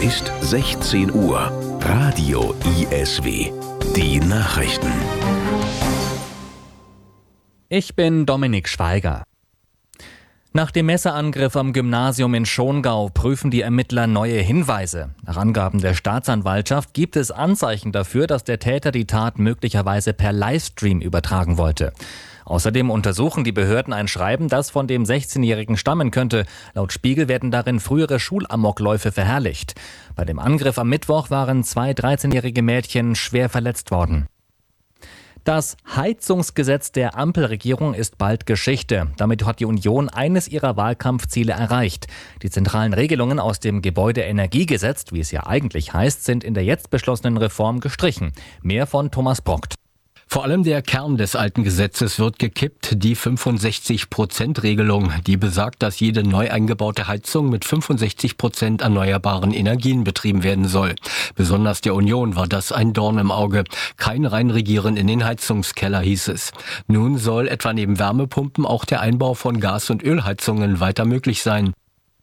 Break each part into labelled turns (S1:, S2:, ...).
S1: ist 16 Uhr. Radio ISW. Die Nachrichten.
S2: Ich bin Dominik Schweiger. Nach dem Messerangriff am Gymnasium in Schongau prüfen die Ermittler neue Hinweise. Nach Angaben der Staatsanwaltschaft gibt es Anzeichen dafür, dass der Täter die Tat möglicherweise per Livestream übertragen wollte. Außerdem untersuchen die Behörden ein Schreiben, das von dem 16-Jährigen stammen könnte. Laut Spiegel werden darin frühere Schulamokläufe verherrlicht. Bei dem Angriff am Mittwoch waren 2 13-jährige Mädchen schwer verletzt worden. Das Heizungsgesetz der Ampelregierung ist bald Geschichte. Damit hat die Union eines ihrer Wahlkampfziele erreicht. Die zentralen Regelungen aus dem Gebäudeenergiegesetz, wie es ja eigentlich heißt, sind in der jetzt beschlossenen Reform gestrichen. Mehr von Thomas Brockt.
S3: Vor allem der Kern des alten Gesetzes wird gekippt, die 65%-Regelung, die besagt, dass jede neu eingebaute Heizung mit 65% erneuerbaren Energien betrieben werden soll. Besonders der Union war das ein Dorn im Auge. Kein Reinregieren in den Heizungskeller, hieß es. Nun soll etwa neben Wärmepumpen auch der Einbau von Gas- und Ölheizungen weiter möglich sein.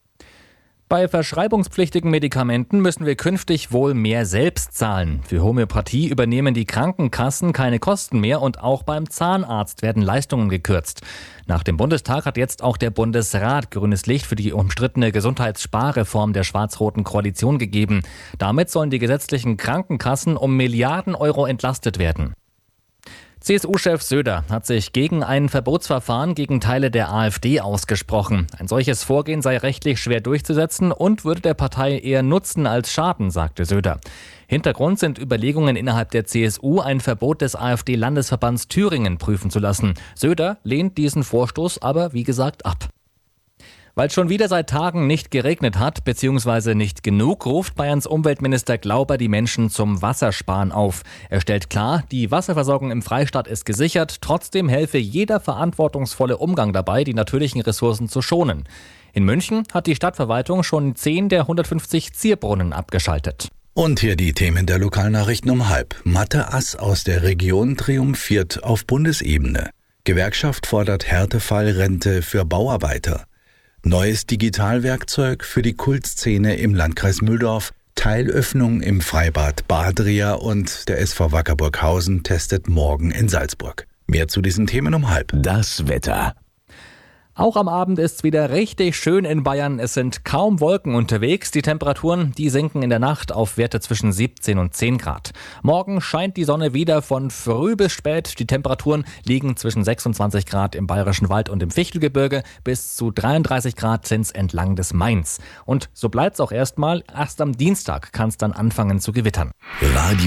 S2: Bei verschreibungspflichtigen Medikamenten müssen wir künftig wohl mehr selbst zahlen. Für Homöopathie übernehmen die Krankenkassen keine Kosten mehr und auch beim Zahnarzt werden Leistungen gekürzt. Nach dem Bundestag hat jetzt auch der Bundesrat grünes Licht für die umstrittene Gesundheitssparreform der schwarz-roten Koalition gegeben. Damit sollen die gesetzlichen Krankenkassen um Milliarden Euro entlastet werden. CSU-Chef Söder hat sich gegen ein Verbotsverfahren gegen Teile der AfD ausgesprochen. Ein solches Vorgehen sei rechtlich schwer durchzusetzen und würde der Partei eher Nutzen als Schaden, sagte Söder. Hintergrund sind Überlegungen innerhalb der CSU, ein Verbot des AfD-Landesverbands Thüringen prüfen zu lassen. Söder lehnt diesen Vorstoß aber, wie gesagt, ab. Weil es schon wieder seit Tagen nicht geregnet hat, bzw. nicht genug, ruft Bayerns Umweltminister Glauber die Menschen zum Wassersparen auf. Er stellt klar, die Wasserversorgung im Freistaat ist gesichert, trotzdem helfe jeder verantwortungsvolle Umgang dabei, die natürlichen Ressourcen zu schonen. In München hat die Stadtverwaltung schon 10 der 150 Zierbrunnen abgeschaltet.
S4: Und hier die Themen der Lokalnachrichten um 12:30. Mathe-Ass aus der Region triumphiert auf Bundesebene. Gewerkschaft fordert Härtefallrente für Bauarbeiter. Neues Digitalwerkzeug für die Kultszene im Landkreis Mühldorf, Teilöffnung im Freibad Badria und der SV Wacker Burghausen testet morgen in Salzburg. Mehr zu diesen Themen um 12:30.
S1: Das Wetter.
S2: Auch am Abend ist es wieder richtig schön in Bayern. Es sind kaum Wolken unterwegs. Die Temperaturen, die sinken in der Nacht auf Werte zwischen 17 und 10 Grad. Morgen scheint die Sonne wieder von früh bis spät. Die Temperaturen liegen zwischen 26 Grad im Bayerischen Wald und im Fichtelgebirge bis zu 33 Grad sind's entlang des Mains. Und so bleibt's auch erstmal. Erst am Dienstag kann's dann anfangen zu gewittern.
S1: Radio